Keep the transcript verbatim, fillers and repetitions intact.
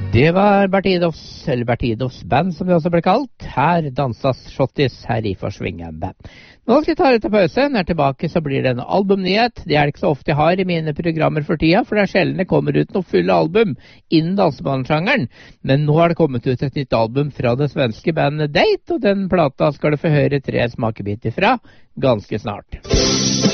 Det var Bertidos, eller Bertidos band som det også ble kalt. Her dansas shottis her i Forsvingende. Nå skal jeg ta litt til pause. Når jeg er tilbake så blir det en albumnyhet. Det er det ikke så ofte jeg har i mine programmer for tida, for det er sjelden det kommer ut noe fulle album innen dansebandgenren. Men nå har det kommet ut et nytt album fra det svenske bandet Date, og den plata skal du få høre tre smakebiter fra ganske snart.